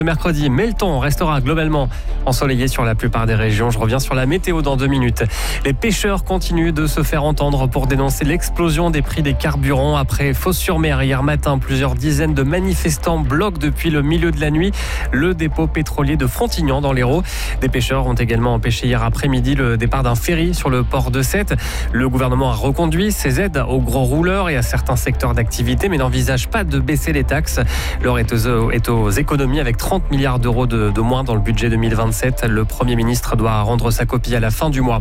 Mercredi, mais le temps restera globalement ensoleillé sur la plupart des régions. Je reviens sur la météo dans 2 minutes. Les pêcheurs continuent de se faire entendre pour dénoncer l'explosion des prix des carburants. Après Fos-sur-Mer hier matin, plusieurs dizaines de manifestants bloquent depuis le milieu de la nuit le dépôt pétrolier de Frontignan dans l'Hérault. Des pêcheurs ont également empêché hier après-midi le départ d'un ferry sur le port de Sète. Le gouvernement a reconduit ses aides aux gros rouleurs et à certains secteurs d'activité, mais n'envisage pas de baisser les taxes. L'heure est aux économies avec 30 milliards d'euros de moins dans le budget 2027. Le Premier ministre doit rendre sa copie à la fin du mois.